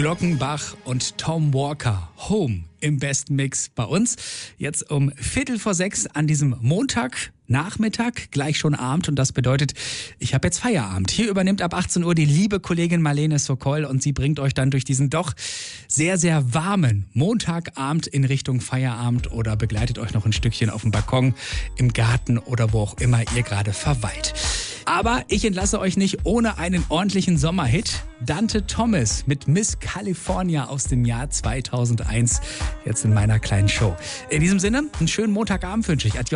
Glockenbach und Tom Walker. Home im besten Mix bei uns. Jetzt um 5:45 an diesem Montagnachmittag, gleich schon Abend. Und das bedeutet, ich habe jetzt Feierabend. Hier übernimmt ab 18 Uhr die liebe Kollegin Marlene Sokol und sie bringt euch dann durch diesen doch sehr, sehr warmen Montagabend in Richtung Feierabend oder begleitet euch noch ein Stückchen auf dem Balkon, im Garten oder wo auch immer ihr gerade verweilt. Aber ich entlasse euch nicht ohne einen ordentlichen Sommerhit. Dante Thomas mit Miss California aus dem Jahr 2001. Jetzt in meiner kleinen Show. In diesem Sinne, einen schönen Montagabend wünsche ich. Adios.